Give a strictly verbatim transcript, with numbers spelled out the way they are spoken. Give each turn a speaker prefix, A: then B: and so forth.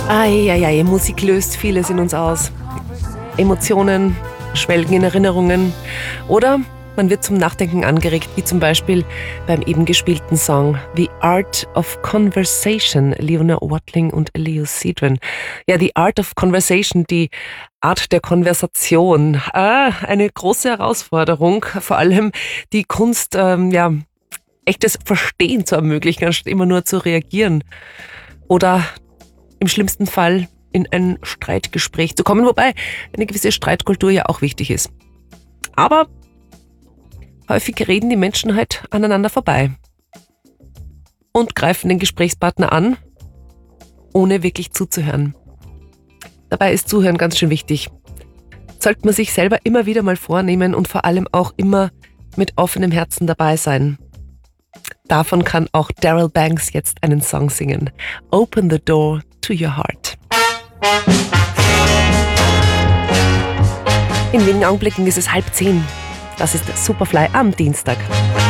A: Eieiei, Musik löst vieles in uns aus. Emotionen, schwelgen in Erinnerungen oder man wird zum Nachdenken angeregt, wie zum Beispiel beim eben gespielten Song The Art of Conversation, Leona Watling und Leo Sidran. Ja, The Art of Conversation, die Art der Konversation. Ah, eine große Herausforderung, vor allem die Kunst, ähm, ja, echtes Verstehen zu ermöglichen, anstatt immer nur zu reagieren. Oder im schlimmsten Fall in ein Streitgespräch zu kommen, wobei eine gewisse Streitkultur ja auch wichtig ist. Aber häufig reden die Menschen halt aneinander vorbei und greifen den Gesprächspartner an, ohne wirklich zuzuhören. Dabei ist Zuhören ganz schön wichtig. Sollte man sich selber immer wieder mal vornehmen und vor allem auch immer mit offenem Herzen dabei sein. Davon kann auch Daryl Banks jetzt einen Song singen. Open the door to your heart. In wenigen Augenblicken ist es halb zehn. Das ist Superfly am Dienstag.